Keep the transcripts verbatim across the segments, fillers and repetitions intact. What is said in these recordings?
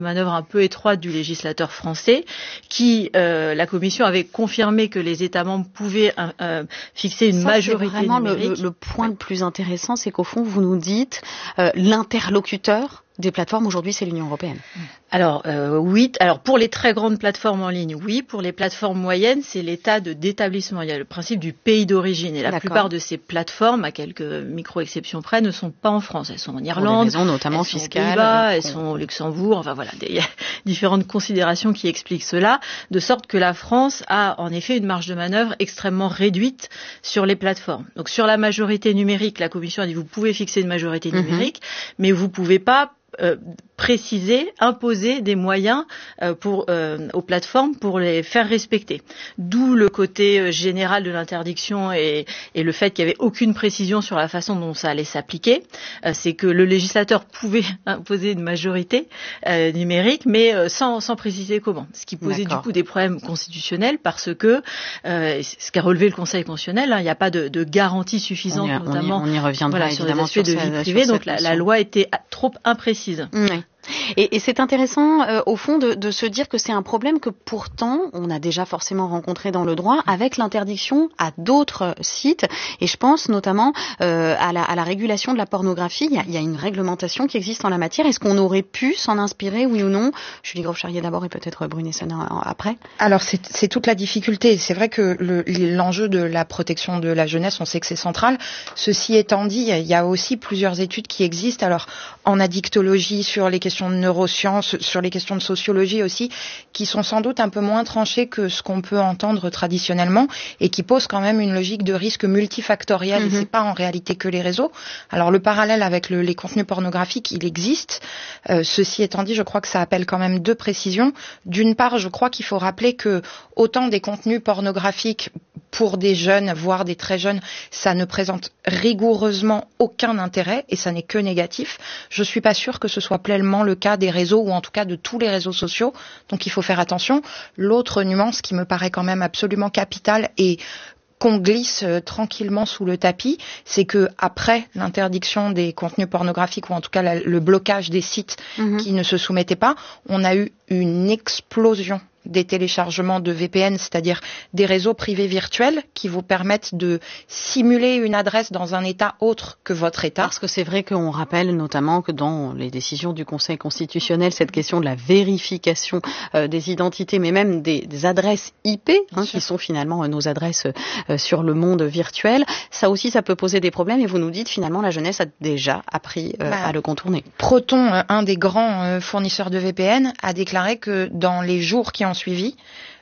manœuvre un peu étroite du législateur français qui, euh, la Commission avait confirmé que les États membres pouvaient euh, fixer une Ça, majorité c'est vraiment numérique. Le, le point le plus intéressant, c'est qu'au fond, vous nous dites euh, l'interlocuteur des plateformes aujourd'hui, c'est l'Union européenne. Alors euh, oui, alors pour les très grandes plateformes en ligne, oui. Pour les plateformes moyennes, c'est l'état de d'établissement. Il y a le principe du pays d'origine. Et la D'accord. plupart de ces plateformes, à quelques micro-exceptions près, ne sont pas en France. Elles sont en Irlande, pour des raisons notamment elles fiscales, sont aux Pays-Bas, euh, elles sont au Luxembourg. Enfin voilà, il y a différentes considérations qui expliquent cela, de sorte que la France a en effet une marge de manœuvre extrêmement réduite sur les plateformes. Donc sur la majorité numérique, la Commission a dit vous pouvez fixer une majorité numérique, mm-hmm. mais vous pouvez pas Euh, préciser, imposer des moyens euh, pour, euh, aux plateformes pour les faire respecter. D'où le côté euh, général de l'interdiction et, et le fait qu'il n'y avait aucune précision sur la façon dont ça allait s'appliquer. Euh, c'est que le législateur pouvait imposer une majorité euh, numérique, mais euh, sans, sans préciser comment. Ce qui posait D'accord. du coup des problèmes constitutionnels parce que, euh, ce qu'a relevé le Conseil constitutionnel, hein, il n'y a pas de, de garantie suffisante, on y, notamment on y, on y reviendra voilà, sur les aspects sur de cette, vie privée. Donc la, la loi était trop imprécise. Oui. Et, et c'est intéressant, euh, au fond, de, de se dire que c'est un problème que pourtant on a déjà forcément rencontré dans le droit avec l'interdiction à d'autres sites. Et je pense notamment euh, à, la, à la régulation de la pornographie. Il y, a, il y a une réglementation qui existe en la matière. Est-ce qu'on aurait pu s'en inspirer, oui ou non? Julie Grove-Charrier d'abord et peut-être Brunet-Senner après. Alors c'est, c'est toute la difficulté. C'est vrai que le, l'enjeu de la protection de la jeunesse, on sait que c'est central. Ceci étant dit, il y a aussi plusieurs études qui existent. Alors en addictologie, sur les questions de neurosciences, sur les questions de sociologie aussi, qui sont sans doute un peu moins tranchées que ce qu'on peut entendre traditionnellement et qui posent quand même une logique de risque multifactoriel. Mm-hmm. Et c'est pas en réalité que les réseaux. Alors le parallèle avec le, les contenus pornographiques, il existe. Euh, ceci étant dit, je crois que ça appelle quand même deux précisions. D'une part, je crois qu'il faut rappeler que autant des contenus pornographiques pour des jeunes, voire des très jeunes, ça ne présente rigoureusement aucun intérêt et ça n'est que négatif. Je suis pas sûre que ce soit pleinement le cas des réseaux ou en tout cas de tous les réseaux sociaux. Donc il faut faire attention. L'autre nuance qui me paraît quand même absolument capitale et qu'on glisse euh, tranquillement sous le tapis, c'est que après l'interdiction des contenus pornographiques ou en tout cas la, le blocage des sites mmh. qui ne se soumettaient pas, on a eu une explosion des téléchargements de V P N, c'est-à-dire des réseaux privés virtuels qui vous permettent de simuler une adresse dans un état autre que votre état. Parce que c'est vrai qu'on rappelle notamment que dans les décisions du Conseil constitutionnel, cette question de la vérification euh, des identités, mais même des, des adresses I P, hein, qui sont finalement euh, nos adresses euh, sur le monde virtuel, ça aussi, ça peut poser des problèmes. Et vous nous dites finalement, la jeunesse a déjà appris euh, bah, à le contourner. Proton, euh, un des grands euh, fournisseurs de V P N, a déclaré que dans les jours qui ont suivi,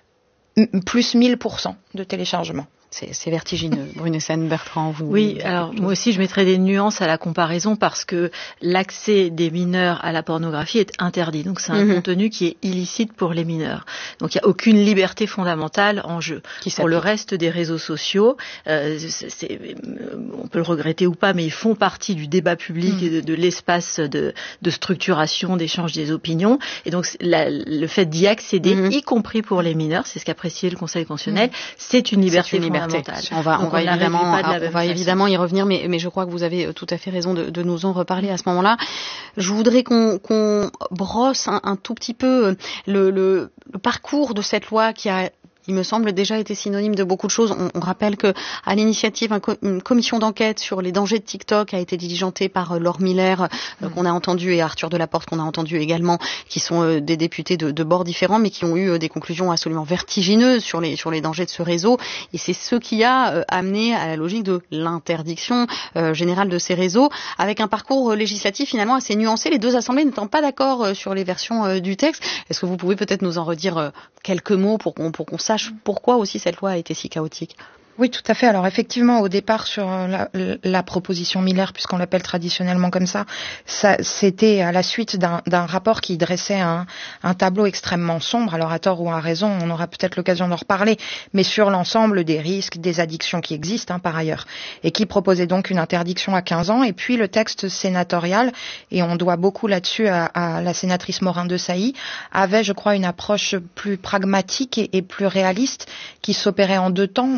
plus mille pour cent de téléchargement. C'est, c'est vertigineux. Brunet-Senner, Bertrand, vous... Oui, alors moi aussi je mettrais des nuances à la comparaison parce que l'accès des mineurs à la pornographie est interdit. Donc c'est un mm-hmm. contenu qui est illicite pour les mineurs. Donc il n'y a aucune liberté fondamentale en jeu. Qui pour le reste des réseaux sociaux, euh, c'est, c'est, on peut le regretter ou pas, mais ils font partie du débat public mm. et de, de l'espace de, de structuration, d'échange des opinions. Et donc la, le fait d'y accéder, mm-hmm. y compris pour les mineurs, c'est ce qu'a apprécié le Conseil constitutionnel, mm. c'est une liberté fondamentale. On va, on va on évidemment, on va évidemment y revenir, mais, mais je crois que vous avez tout à fait raison de, de nous en reparler à ce moment-là. Je voudrais qu'on, qu'on brosse un, un tout petit peu le, le, le parcours de cette loi qui a, il me semble, déjà été synonyme de beaucoup de choses. On, on rappelle que, à l'initiative, un co- une commission d'enquête sur les dangers de TikTok a été diligentée par euh, Laure Miller, euh, mmh. qu'on a entendu, et Arthur Delaporte, qu'on a entendu également, qui sont euh, des députés de, de bords différents, mais qui ont eu euh, des conclusions absolument vertigineuses sur les, sur les dangers de ce réseau. Et c'est ce qui a euh, amené à la logique de l'interdiction euh, générale de ces réseaux, avec un parcours euh, législatif finalement assez nuancé, les deux assemblées n'étant pas d'accord euh, sur les versions euh, du texte. Est-ce que vous pouvez peut-être nous en redire euh, quelques mots pour qu'on, pour qu'on sache pourquoi aussi cette loi a été si chaotique? Oui, tout à fait. Alors effectivement, au départ, sur la, la proposition Miller, puisqu'on l'appelle traditionnellement comme ça, ça c'était à la suite d'un, d'un rapport qui dressait un, un tableau extrêmement sombre. Alors à tort ou à raison, on aura peut-être l'occasion d'en reparler, mais sur l'ensemble des risques, des addictions qui existent hein, par ailleurs, et qui proposait donc une interdiction à quinze ans. Et puis le texte sénatorial, et on doit beaucoup là-dessus à, à la sénatrice Morin-Desailly, avait, je crois, une approche plus pragmatique et, et plus réaliste, qui s'opérait en deux temps. On parlait tout à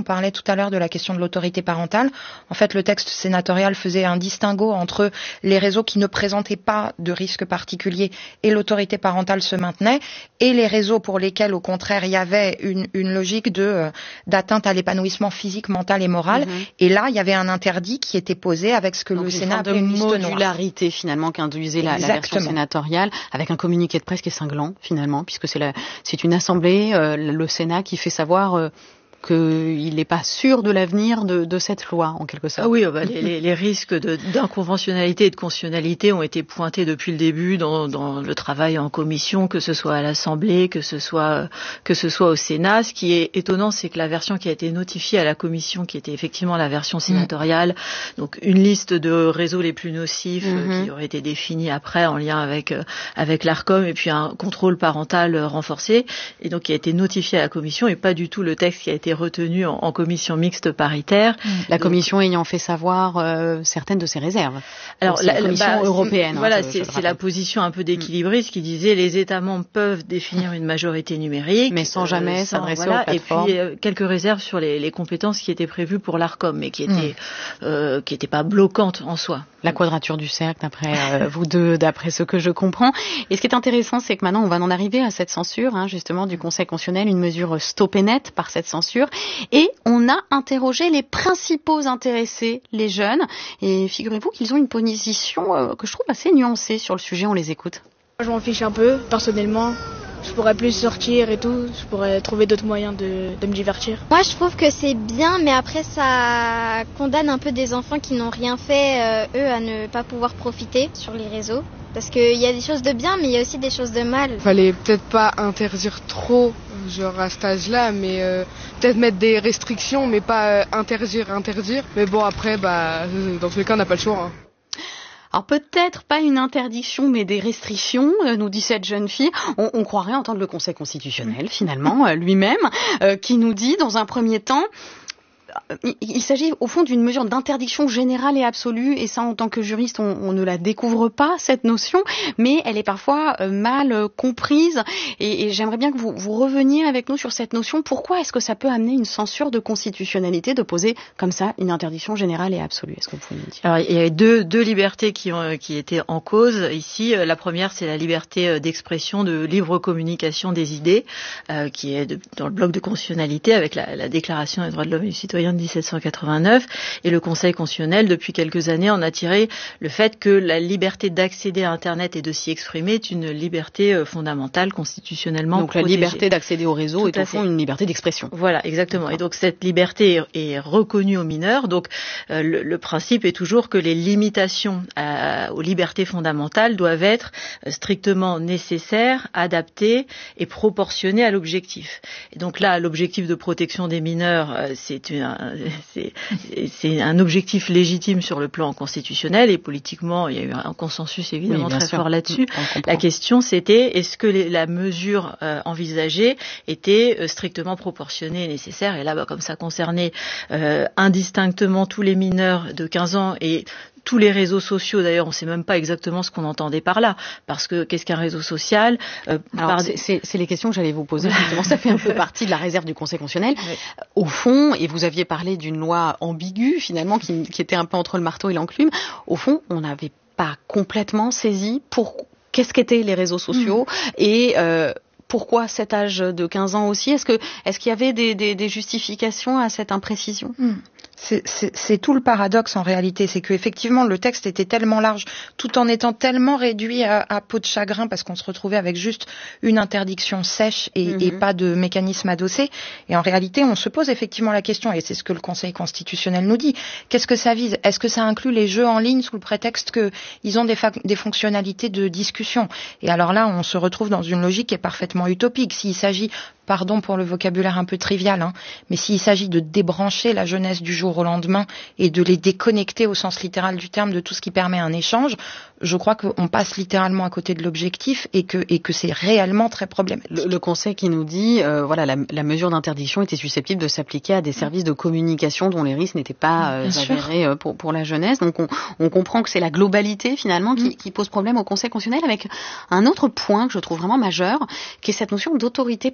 à l'heure de la question de l'autorité parentale. En fait, le texte sénatorial faisait un distinguo entre les réseaux qui ne présentaient pas de risque particulier et l'autorité parentale se maintenait, et les réseaux pour lesquels, au contraire, il y avait une, une logique de euh, d'atteinte à l'épanouissement physique, mental et moral. Mm-hmm. Et là, il y avait un interdit qui était posé avec ce que donc le Sénat appelait une liste noire. De modularité finalement qu'induisait la, la version sénatoriale, avec un communiqué de presse qui est cinglant finalement, puisque c'est, la, c'est une assemblée, euh, le Sénat qui fait savoir euh, qu'il n'est pas sûr de l'avenir de, de cette loi, en quelque sorte. Ah oui, bah, les, les risques de, d'inconventionnalité et de constitutionnalité ont été pointés depuis le début dans, dans le travail en commission, que ce soit à l'Assemblée, que ce soit que ce soit au Sénat. Ce qui est étonnant, c'est que la version qui a été notifiée à la commission, qui était effectivement la version sénatoriale, mmh. donc une liste de réseaux les plus nocifs mmh. qui aurait été définie après en lien avec avec l'Arcom, et puis un contrôle parental renforcé, et donc qui a été notifié à la commission, et pas du tout le texte qui a été retenu en, en commission mixte paritaire. La commission donc, ayant fait savoir euh, certaines de ses réserves. Alors donc, la, la commission bah, européenne. Voilà, hein, je, c'est, je c'est la position un peu d'équilibriste qui disait les États membres peuvent définir une majorité numérique, mais sans jamais euh, s'adresser voilà, aux plateformes. Et puis euh, quelques réserves sur les, les compétences qui étaient prévues pour l'Arcom, mais qui étaient mmh. euh, qui étaient pas bloquantes en soi. La quadrature du cercle, d'après euh, vous deux, d'après ce que je comprends. Et ce qui est intéressant, c'est que maintenant, on va en arriver à cette censure, hein, justement, du Conseil constitutionnel, une mesure stoppée net par cette censure. Et on a interrogé les principaux intéressés, les jeunes. Et figurez-vous qu'ils ont une position euh, que je trouve assez nuancée sur le sujet. On les écoute. Je m'en fiche un peu, personnellement. Je pourrais plus sortir et tout, je pourrais trouver d'autres moyens de, de me divertir. Moi je trouve que c'est bien, mais après ça condamne un peu des enfants qui n'ont rien fait, euh, eux, à ne pas pouvoir profiter sur les réseaux. Parce qu'il y a des choses de bien, mais il y a aussi des choses de mal. Fallait peut-être pas interdire trop, genre à cet âge-là, mais euh, peut-être mettre des restrictions, mais pas euh, interdire, interdire. Mais bon après, bah, dans tous les cas on n'a pas le choix. Hein. Alors peut-être pas une interdiction, mais des restrictions, nous dit cette jeune fille. On, on croirait entendre le Conseil constitutionnel, finalement, lui-même, euh, qui nous dit, dans un premier temps, il s'agit au fond d'une mesure d'interdiction générale et absolue, et ça en tant que juriste on, on ne la découvre pas, cette notion, mais elle est parfois mal comprise, et, et j'aimerais bien que vous, vous reveniez avec nous sur cette notion. Pourquoi est-ce que ça peut amener une censure de constitutionnalité de poser comme ça une interdiction générale et absolue? Est-ce que vous pouvez nous dire? Alors il y a deux, deux libertés qui, ont, qui étaient en cause ici. La première, c'est la liberté d'expression, de libre communication des idées, euh, qui est de, dans le bloc de constitutionnalité avec la, la Déclaration des droits de l'homme et du citoyen de dix-sept cent quatre-vingt-neuf, et le Conseil constitutionnel, depuis quelques années, en a tiré le fait que la liberté d'accéder à Internet et de s'y exprimer est une liberté fondamentale constitutionnellement donc protégée. La liberté d'accéder au réseau Tout est au fond fait. Une liberté d'expression. Voilà, exactement. Et donc cette liberté est, est reconnue aux mineurs. Donc euh, le, le principe est toujours que les limitations à, aux libertés fondamentales doivent être strictement nécessaires, adaptées et proportionnées à l'objectif. Et donc là, l'objectif de protection des mineurs, euh, c'est une C'est, c'est un objectif légitime sur le plan constitutionnel, et politiquement il y a eu un consensus évidemment oui, très sûr. fort là-dessus. La question c'était est-ce que les, la mesure euh, envisagée était euh, strictement proportionnée et nécessaire, et là bah, comme ça concernait euh, indistinctement tous les mineurs de quinze ans et tous les réseaux sociaux, d'ailleurs, on ne sait même pas exactement ce qu'on entendait par là, parce que qu'est-ce qu'un réseau social euh, Alors, par... c'est, c'est, c'est les questions que j'allais vous poser, justement, ça fait un peu partie de la réserve du Conseil constitutionnel. Oui. Au fond, et vous aviez parlé d'une loi ambiguë, finalement, qui, qui était un peu entre le marteau et l'enclume, au fond, on n'avait pas complètement saisi pour qu'est-ce qu'étaient les réseaux sociaux, mmh. et... Euh, Pourquoi cet âge de quinze ans aussi? Est-ce que, est-ce qu'il y avait des, des, des justifications à cette imprécision? mmh. C'est, c'est, c'est tout le paradoxe en réalité, c'est que effectivement le texte était tellement large, tout en étant tellement réduit à, à peau de chagrin, parce qu'on se retrouvait avec juste une interdiction sèche et, mmh. et pas de mécanisme adossé. Et en réalité, on se pose effectivement la question, et c'est ce que le Conseil constitutionnel nous dit. Qu'est-ce que ça vise? Est-ce que ça inclut les jeux en ligne sous le prétexte qu'ils ont des, fa- des fonctionnalités de discussion? Et alors là, on se retrouve dans une logique qui est parfaitement utopique. S'il s'agit, pardon pour le vocabulaire un peu trivial, hein, mais s'il s'agit de débrancher la jeunesse du jour au lendemain et de les déconnecter au sens littéral du terme de tout ce qui permet un échange, je crois qu'on passe littéralement à côté de l'objectif, et que, et que c'est réellement très problématique. Le, le Conseil qui nous dit, euh, voilà, la, la mesure d'interdiction était susceptible de s'appliquer à des services de communication dont les risques n'étaient pas euh, avérés euh, pour, pour la jeunesse. Donc on, on comprend que c'est la globalité finalement qui, qui pose problème au Conseil constitutionnel, avec un autre point que je trouve vraiment majeur, qui est cette notion d'autorité parentale.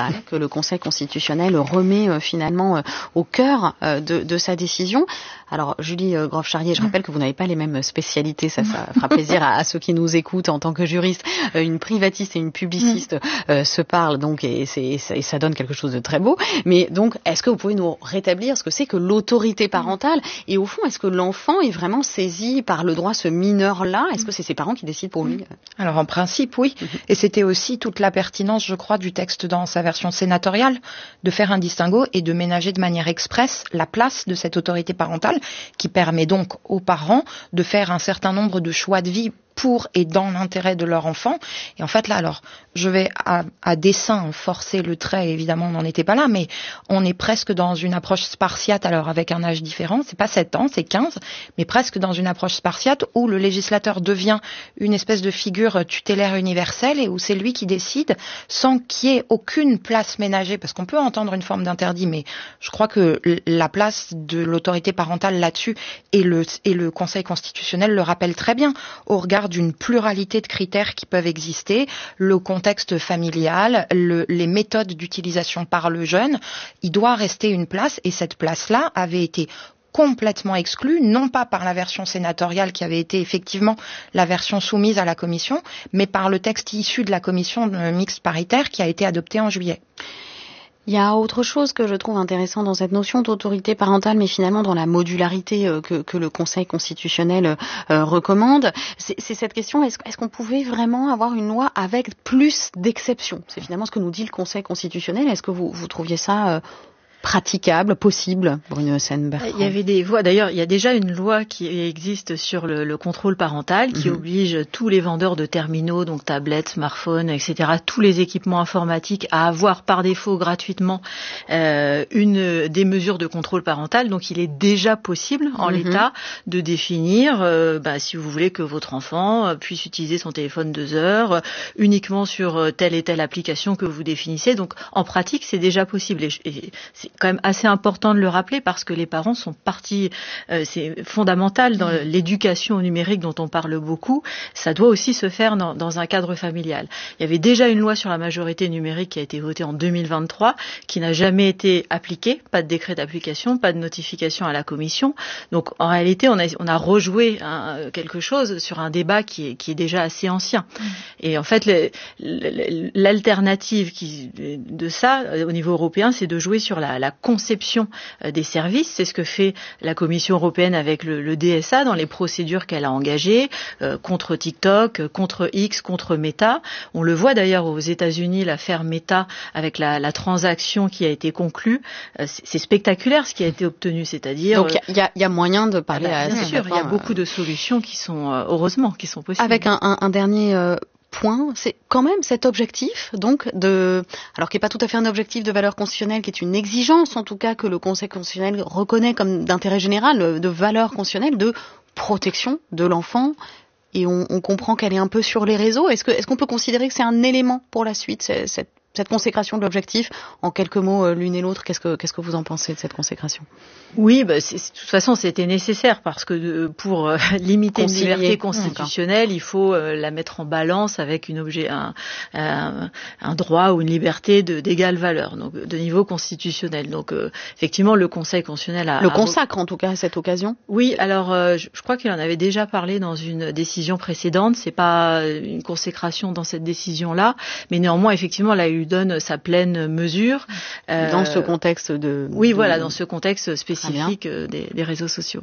parental que le Conseil constitutionnel remet euh, finalement euh, au cœur euh, de, de sa décision. Alors, Julie euh, Grove-Charrier, je rappelle que vous n'avez pas les mêmes spécialités, ça, ça fera plaisir à, à ceux qui nous écoutent en tant que juristes. Euh, une privatiste et une publiciste euh, se parlent, donc, et, c'est, et, ça, et ça donne quelque chose de très beau. Mais donc, est-ce que vous pouvez nous rétablir ce que c'est que l'autorité parentale? Et au fond, est-ce que l'enfant est vraiment saisi par le droit, ce mineur-là? Est-ce que c'est ses parents qui décident pour lui? Alors, en principe, oui. Et c'était aussi toute la pertinence, je crois, du texte dans sa version sénatoriale, de faire un distinguo et de ménager de manière expresse la place de cette autorité parentale, qui permet donc aux parents de faire un certain nombre de choix de vie pour et dans l'intérêt de leur enfant. Et en fait, là, alors, je vais à, à dessein forcer le trait, évidemment, on n'en était pas là, mais on est presque dans une approche spartiate, alors avec un âge différent, c'est pas sept ans, c'est quinze, mais presque dans une approche spartiate où le législateur devient une espèce de figure tutélaire universelle et où c'est lui qui décide sans qu'il y ait aucune place ménagée, parce qu'on peut entendre une forme d'interdit, mais je crois que la place de l'autorité parentale là-dessus et le, et le Conseil constitutionnel le rappelle très bien, au regard d'une pluralité de critères qui peuvent exister, le contexte familial, le, les méthodes d'utilisation par le jeune, il doit rester une place et cette place-là avait été complètement exclue, non pas par la version sénatoriale qui avait été effectivement la version soumise à la commission, mais par le texte issu de la commission mixte paritaire qui a été adopté en juillet. Il y a autre chose que je trouve intéressant dans cette notion d'autorité parentale, mais finalement dans la modularité euh, que, que le Conseil constitutionnel euh, recommande. C'est, c'est cette question, est-ce, est-ce qu'on pouvait vraiment avoir une loi avec plus d'exceptions? C'est finalement ce que nous dit le Conseil constitutionnel. Est-ce que vous, vous trouviez ça euh, praticable, possible, Bruno Hossein-Bertrand? Il y avait des voies. D'ailleurs, il y a déjà une loi qui existe sur le, le contrôle parental qui mmh. oblige tous les vendeurs de terminaux, donc tablettes, smartphones, et cetera, tous les équipements informatiques à avoir par défaut gratuitement euh, une des mesures de contrôle parental. Donc, il est déjà possible en mmh. l'état de définir, euh, bah, si vous voulez que votre enfant puisse utiliser son téléphone deux heures euh, uniquement sur telle et telle application que vous définissez. Donc, en pratique, c'est déjà possible. Et, et c'est quand même assez important de le rappeler parce que les parents sont partie, euh, c'est fondamental dans l'éducation au numérique dont on parle beaucoup. Ça doit aussi se faire dans, dans un cadre familial. Il y avait déjà une loi sur la majorité numérique qui a été votée en deux mille vingt-trois, qui n'a jamais été appliquée. Pas de décret d'application, pas de notification à la commission. Donc en réalité, on a, on a rejoué un, quelque chose sur un débat qui est, qui est déjà assez ancien. Mmh. Et en fait, le, le, l'alternative qui, de ça, au niveau européen, c'est de jouer sur la la conception des services. C'est ce que fait la Commission européenne avec le, le D S A dans les procédures qu'elle a engagées euh, contre TikTok, contre X, contre Meta. On le voit d'ailleurs aux États-Unis, l'affaire Meta avec la, la transaction qui a été conclue. Euh, c'est, c'est spectaculaire ce qui a été obtenu, c'est-à-dire... Donc il y, y, y a moyen de parler ah bah, à... Bien sûr, il y a beaucoup de solutions qui sont, euh, heureusement, qui sont possibles. Avec un, un, un dernier... Euh point, c'est quand même cet objectif, donc de, alors qui n'est pas tout à fait un objectif de valeur constitutionnelle, qui est une exigence en tout cas que le Conseil constitutionnel reconnaît comme d'intérêt général, de valeur constitutionnelle, de protection de l'enfant. Et on, on comprend qu'elle est un peu sur les réseaux. Est-ce que, est-ce qu'on peut considérer que c'est un élément pour la suite, cette, cette consécration de l'objectif? En quelques mots, l'une et l'autre, qu'est-ce que, qu'est-ce que vous en pensez de cette consécration? Oui, bah, c'est, de toute façon, c'était nécessaire parce que de, pour euh, limiter Concilier. une liberté constitutionnelle, D'accord. il faut euh, la mettre en balance avec une objet, un, un, un droit ou une liberté de, d'égale valeur, donc de niveau constitutionnel. Donc, euh, effectivement, le Conseil constitutionnel a... Le a, consacre, a... en tout cas, à cette occasion? Oui, alors, euh, je, je crois qu'il en avait déjà parlé dans une décision précédente. C'est pas une consécration dans cette décision-là, mais néanmoins, effectivement, là, il lui donne sa pleine mesure. Euh, dans ce contexte de... Oui, de... voilà, dans ce contexte spécifique des, des réseaux sociaux.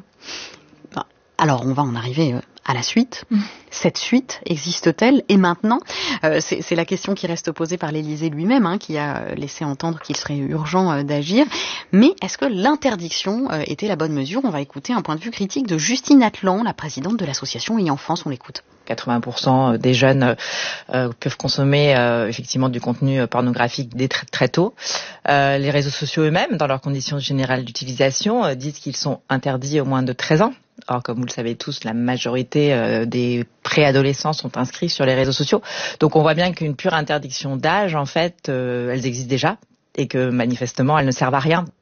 Alors, on va en arriver à la suite. Mmh. Cette suite existe-t-elle? Et maintenant, euh, c'est, c'est la question qui reste posée par l'Élysée lui-même, hein, qui a laissé entendre qu'il serait urgent euh, d'agir. Mais est-ce que l'interdiction euh, était la bonne mesure? On va écouter un point de vue critique de Justine Atlan, la présidente de l'association Et Enfance. On l'écoute. quatre-vingts pour cent des jeunes euh, peuvent consommer euh, effectivement du contenu pornographique dès très, très tôt. Euh, les réseaux sociaux eux-mêmes, dans leurs conditions générales d'utilisation, euh, disent qu'ils sont interdits au moins de treize ans. Or, comme vous le savez tous, la majorité euh, des préadolescents sont inscrits sur les réseaux sociaux. Donc, on voit bien qu'une pure interdiction d'âge, en fait, euh, elles existent déjà et que manifestement, elles ne servent à rien.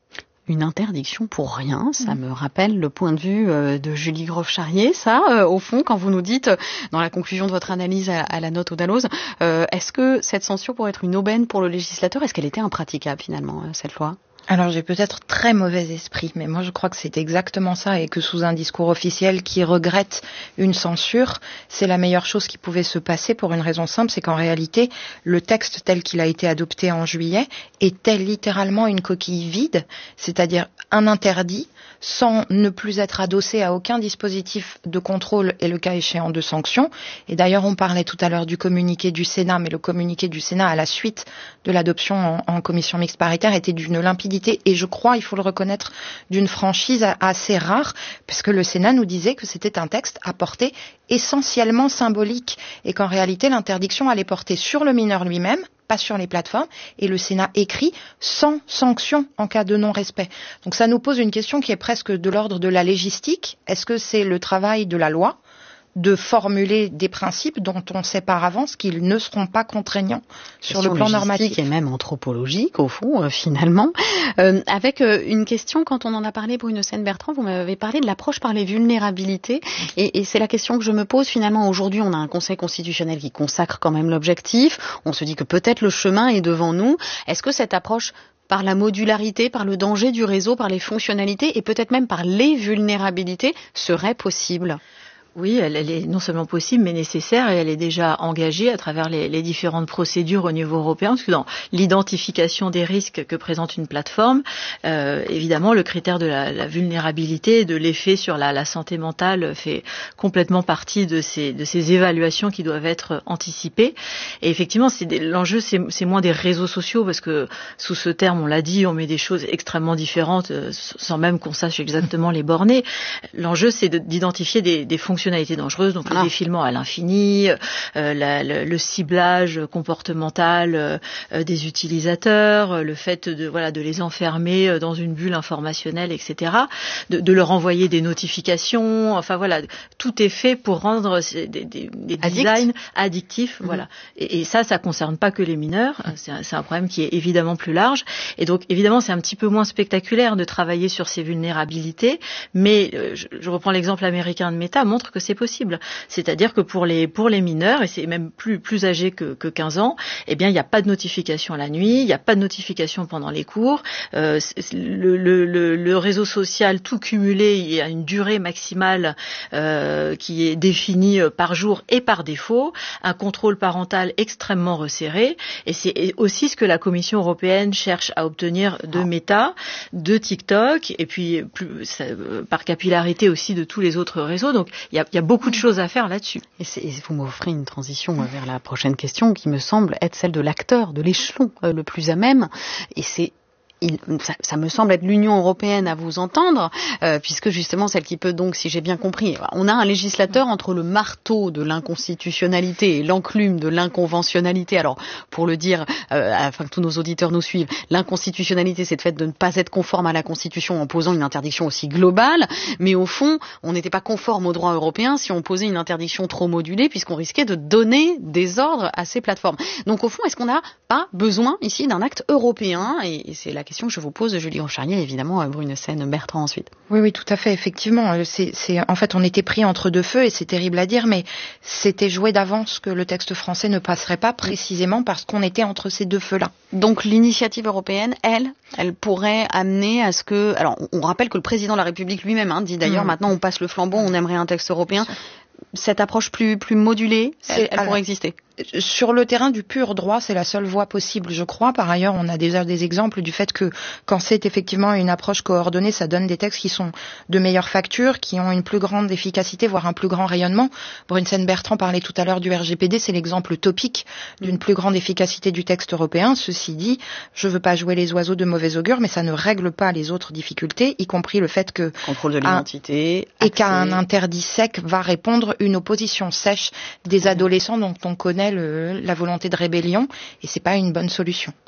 Une interdiction pour rien, ça me rappelle le point de vue de Julie Grove-Charrier, ça, au fond, quand vous nous dites, dans la conclusion de votre analyse à, à la note au Dalloz, euh, est-ce que cette censure pourrait être une aubaine pour le législateur? Est-ce qu'elle était impraticable, finalement, cette loi? Alors j'ai peut-être très mauvais esprit, mais moi je crois que c'est exactement ça et que sous un discours officiel qui regrette une censure, c'est la meilleure chose qui pouvait se passer pour une raison simple, c'est qu'en réalité, le texte tel qu'il a été adopté en juillet était littéralement une coquille vide, c'est-à-dire un interdit sans ne plus être adossé à aucun dispositif de contrôle et le cas échéant de sanction. Et d'ailleurs, on parlait tout à l'heure du communiqué du Sénat, mais le communiqué du Sénat à la suite de l'adoption en, en commission mixte paritaire était d'une limpidité et je crois, il faut le reconnaître, d'une franchise assez rare, puisque le Sénat nous disait que c'était un texte à portée essentiellement symbolique et qu'en réalité l'interdiction allait porter sur le mineur lui-même, pas sur les plateformes, et le Sénat écrit sans sanction en cas de non-respect. Donc ça nous pose une question qui est presque de l'ordre de la légistique. Est-ce que c'est le travail de la loi de formuler des principes dont on sait par avance qu'ils ne seront pas contraignants sur le plan normatif et même anthropologique au fond euh, finalement euh, avec euh, une question, quand on en a parlé, Brune Seine-Bertrand, vous m'avez parlé de l'approche par les vulnérabilités et, et c'est la question que je me pose finalement. Aujourd'hui on a un Conseil constitutionnel qui consacre quand même l'objectif, on se dit que peut-être le chemin est devant nous. Est-ce que cette approche par la modularité, par le danger du réseau, par les fonctionnalités et peut-être même par les vulnérabilités serait possible? Oui, elle, elle est non seulement possible, mais nécessaire, et elle est déjà engagée à travers les, les différentes procédures au niveau européen, parce que dans l'identification des risques que présente une plateforme, euh, évidemment, le critère de la, la vulnérabilité et de l'effet sur la, la santé mentale fait complètement partie de ces, de ces évaluations qui doivent être anticipées. Et effectivement, c'est des, l'enjeu, c'est, c'est moins des réseaux sociaux, parce que sous ce terme, on l'a dit, on met des choses extrêmement différentes, euh, sans même qu'on sache exactement les borner. L'enjeu, c'est de, d'identifier des, des fonctions dangereuses, donc ah. le défilement à l'infini, euh, la, le, le ciblage comportemental euh, des utilisateurs, le fait de voilà de les enfermer dans une bulle informationnelle, et cetera, de, de leur envoyer des notifications, enfin voilà, tout est fait pour rendre des, des, des designs addictifs, mmh. voilà. Et, et ça, ça concerne pas que les mineurs, c'est un, c'est un problème qui est évidemment plus large, et donc évidemment c'est un petit peu moins spectaculaire de travailler sur ces vulnérabilités, mais euh, je, je reprends l'exemple américain de Meta, montre que c'est possible. C'est-à-dire que pour les pour les mineurs, et c'est même plus plus âgés que, que quinze ans, eh bien il n'y a pas de notification la nuit, il n'y a pas de notification pendant les cours. Euh, le, le, le, le réseau social tout cumulé, il y a une durée maximale euh, qui est définie par jour et par défaut, un contrôle parental extrêmement resserré, et c'est aussi ce que la Commission européenne cherche à obtenir de Meta, de TikTok, et puis plus, ça, par capillarité aussi de tous les autres réseaux. Donc il y a Il y a beaucoup de choses à faire là-dessus. Et, c'est, et vous m'offrez une transition vers la prochaine question qui me semble être celle de l'acteur, de l'échelon euh, le plus à même. Et c'est Il, ça, ça me semble être l'Union européenne à vous entendre, euh, puisque justement celle qui peut donc, si j'ai bien compris, on a un législateur entre le marteau de l'inconstitutionnalité et l'enclume de l'inconventionnalité. Alors, pour le dire, euh, afin que tous nos auditeurs nous suivent, l'inconstitutionnalité, c'est le fait de ne pas être conforme à la Constitution en posant une interdiction aussi globale, mais au fond, on n'était pas conforme au droit européen si on posait une interdiction trop modulée, puisqu'on risquait de donner des ordres à ces plateformes. Donc au fond, est-ce qu'on n'a pas besoin ici d'un acte européen? Et, et c'est la question que je vous pose, Julie Grove-Charrier, évidemment, Brune Seine-Bertrand ensuite. Oui, oui, tout à fait, effectivement. C'est, c'est, en fait, on était pris entre deux feux et c'est terrible à dire, mais c'était joué d'avance que le texte français ne passerait pas, précisément parce qu'on était entre ces deux feux-là. Donc l'initiative européenne, elle, elle pourrait amener à ce que... Alors, on rappelle que le président de la République lui-même hein, dit d'ailleurs, mmh. maintenant on passe le flambeau, on aimerait un texte européen. Cette approche plus, plus modulée, elle, elle alors, pourrait exister. Sur le terrain du pur droit, c'est la seule voie possible, je crois. Par ailleurs, on a déjà des exemples du fait que quand c'est effectivement une approche coordonnée, ça donne des textes qui sont de meilleure facture, qui ont une plus grande efficacité, voire un plus grand rayonnement. Brune Seine-Bertrand parlait tout à l'heure du R G P D, c'est l'exemple topique d'une plus grande efficacité du texte européen. Ceci dit, je veux pas jouer les oiseaux de mauvais augure, mais ça ne règle pas les autres difficultés, y compris le fait que... Contrôle de l'identité. Un, et qu'un interdit sec va répondre une opposition sèche des adolescents dont on connaît Le, la volonté de rébellion, et c'est pas une bonne solution.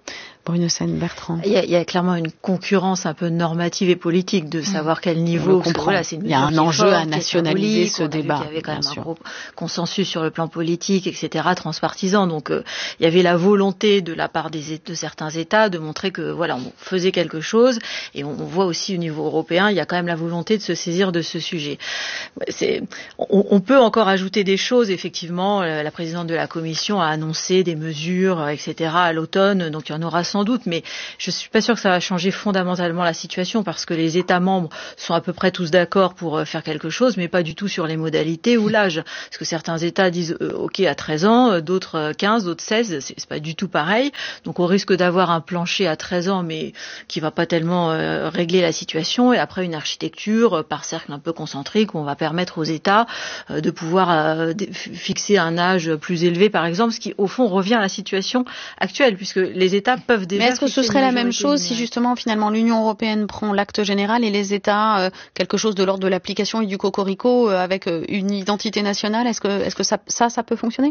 Brune Sen-Bertrand. Il y, a, il y a clairement une concurrence un peu normative et politique de savoir quel niveau. Voilà, c'est une il y a un enjeu à nationaliser ce débat. Il y avait quand même sûr. un gros consensus sur le plan politique, et cetera, transpartisan. Donc euh, il y avait la volonté de la part des, de certains États de montrer que voilà, on faisait quelque chose. Et on, on voit aussi au niveau européen, il y a quand même la volonté de se saisir de ce sujet. C'est, on, on peut encore ajouter des choses. Effectivement, la présidente de la Commission a annoncé des mesures, et cetera, à l'automne. Donc il y en aura sans doute, mais je suis pas sûre que ça va changer fondamentalement la situation parce que les États membres sont à peu près tous d'accord pour faire quelque chose, mais pas du tout sur les modalités ou l'âge. Parce que certains États disent euh, OK à treize ans, d'autres quinze, d'autres seize, c'est, c'est pas du tout pareil. Donc on risque d'avoir un plancher à treize ans, mais qui va pas tellement euh, régler la situation. Et après une architecture euh, par cercle un peu concentrique où on va permettre aux États euh, de pouvoir euh, fixer un âge plus élevé, par exemple, ce qui au fond revient à la situation actuelle, puisque les États peuvent déjà. Mais est-ce que ce serait la même chose si justement finalement l'Union européenne prend l'acte général et les États euh, quelque chose de l'ordre de l'application et du cocorico euh, avec euh, une identité nationale? Est-ce que est-ce que ça ça, ça peut fonctionner?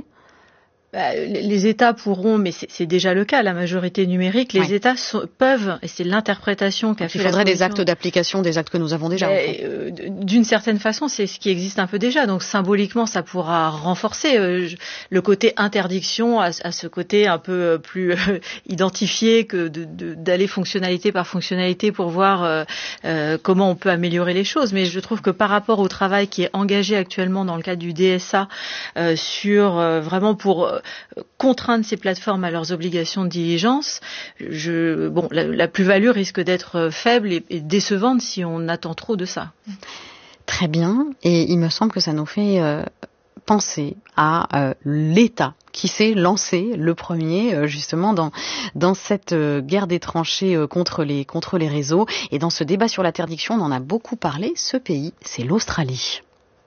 Les États pourront, mais c'est, c'est déjà le cas, la majorité numérique, les oui. États sont, peuvent, et c'est l'interprétation qu'a fait la Commission. Il faudrait des actes d'application, des actes que nous avons déjà. Mais, euh, d'une certaine façon, c'est ce qui existe un peu déjà, donc symboliquement, ça pourra renforcer euh, le côté interdiction à, à ce côté un peu plus euh, identifié que de, de, d'aller fonctionnalité par fonctionnalité pour voir euh, euh, comment on peut améliorer les choses. Mais je trouve que par rapport au travail qui est engagé actuellement dans le cadre du D S A euh, sur euh, vraiment pour contraindre ces plateformes à leurs obligations de diligence, je, bon, la, la plus-value risque d'être faible et, et décevante si on attend trop de ça. Très bien, et il me semble que ça nous fait euh, penser à euh, l'État qui s'est lancé le premier euh, justement dans dans cette euh, guerre des tranchées euh, contre les contre les réseaux, et dans ce débat sur l'interdiction, on en a beaucoup parlé. Ce pays, c'est l'Australie.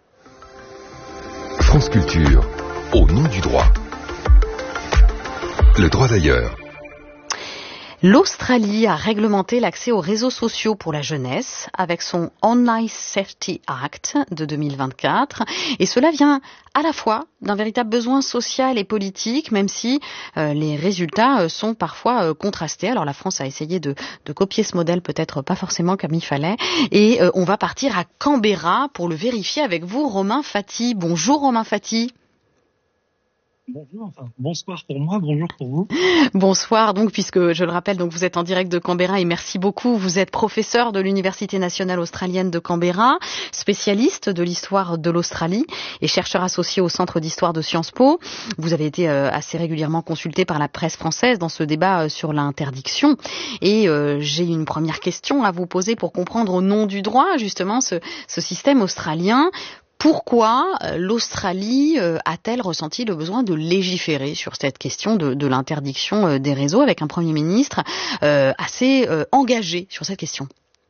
France Culture, au nom du droit. Le droit d'ailleurs. L'Australie a réglementé l'accès aux réseaux sociaux pour la jeunesse avec son Online Safety Act de deux mille vingt-quatre. Et cela vient à la fois d'un véritable besoin social et politique, même si euh, les résultats euh, sont parfois euh, contrastés. Alors la France a essayé de, de copier ce modèle, peut-être pas forcément comme il fallait. Et euh, on va partir à Canberra pour le vérifier avec vous, Romain Fati. Bonjour Romain Fati. Bonjour, enfin bonsoir pour moi, bonjour pour vous. Bonsoir, donc, puisque je le rappelle, donc vous êtes en direct de Canberra et merci beaucoup. Vous êtes professeur de l'Université nationale australienne de Canberra, spécialiste de l'histoire de l'Australie et chercheur associé au Centre d'histoire de Sciences Po. Vous avez été euh, assez régulièrement consulté par la presse française dans ce débat euh, sur l'interdiction. Et euh, j'ai une première question à vous poser pour comprendre au nom du droit, justement, ce, ce système australien. Pourquoi l'Australie a-t-elle ressenti le besoin de légiférer sur cette question de, de l'interdiction des réseaux avec un Premier ministre euh, assez euh, engagé sur cette question?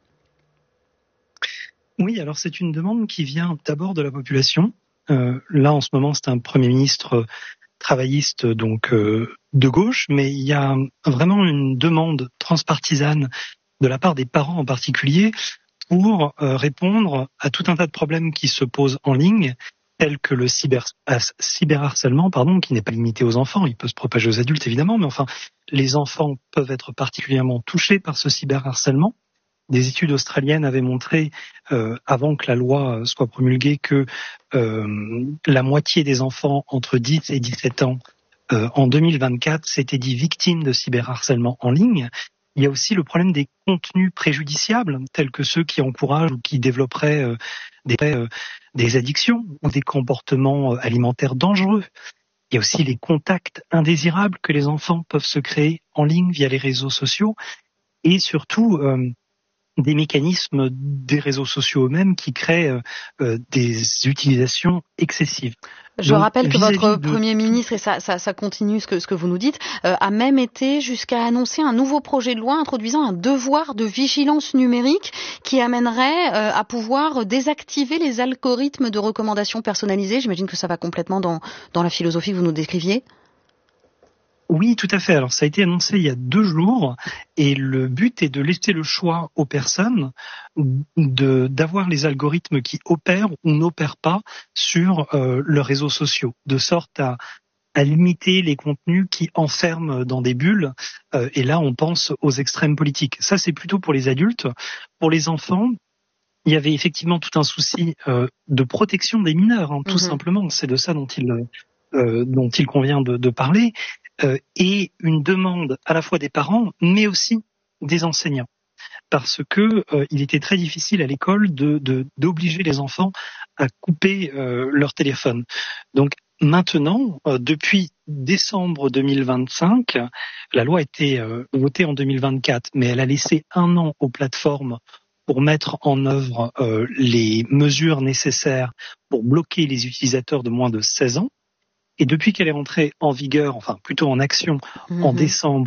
Oui, alors c'est une demande qui vient d'abord de la population. Euh, là, en ce moment, c'est un Premier ministre travailliste, donc euh, de gauche, mais il y a vraiment une demande transpartisane de la part des parents en particulier pour euh, répondre à tout un tas de problèmes qui se posent en ligne, tels que le cyber, cyberharcèlement, pardon, qui n'est pas limité aux enfants, il peut se propager aux adultes évidemment, mais enfin, les enfants peuvent être particulièrement touchés par ce cyberharcèlement. Des études australiennes avaient montré, euh, avant que la loi soit promulguée, que euh, la moitié des enfants entre dix et dix-sept ans euh, en deux mille vingt-quatre s'étaient dit victimes de cyberharcèlement en ligne. Il y a aussi le problème des contenus préjudiciables, tels que ceux qui encouragent ou qui développeraient euh, des, euh, des addictions ou des comportements alimentaires dangereux. Il y a aussi les contacts indésirables que les enfants peuvent se créer en ligne via les réseaux sociaux et surtout euh, des mécanismes des réseaux sociaux eux-mêmes qui créent euh, des utilisations excessives. Je Donc, rappelle que votre de... Premier ministre, et ça, ça, ça continue ce que, ce que vous nous dites, euh, a même été jusqu'à annoncer un nouveau projet de loi introduisant un devoir de vigilance numérique qui amènerait euh, à pouvoir désactiver les algorithmes de recommandation personnalisés. J'imagine que ça va complètement dans, dans la philosophie que vous nous décriviez. Oui, tout à fait. Alors, ça a été annoncé il y a deux jours et le but est de laisser le choix aux personnes de, d'avoir les algorithmes qui opèrent ou n'opèrent pas sur euh, leurs réseaux sociaux, de sorte à à limiter les contenus qui enferment dans des bulles. Euh, et là, on pense aux extrêmes politiques. Ça, c'est plutôt pour les adultes. Pour les enfants, il y avait effectivement tout un souci euh, de protection des mineurs, hein, tout mmh. simplement. C'est de ça dont il, euh, dont il convient de, de parler. Euh, et une demande à la fois des parents, mais aussi des enseignants. Parce que euh, il était très difficile à l'école de, de, d'obliger les enfants à couper euh, leur téléphone. Donc, maintenant, euh, depuis décembre deux mille vingt-cinq, la loi a été euh, votée en deux mille vingt-quatre, mais elle a laissé un an aux plateformes pour mettre en œuvre euh, les mesures nécessaires pour bloquer les utilisateurs de moins de seize ans. Et depuis qu'elle est rentrée en vigueur, enfin plutôt en action, mmh. en décembre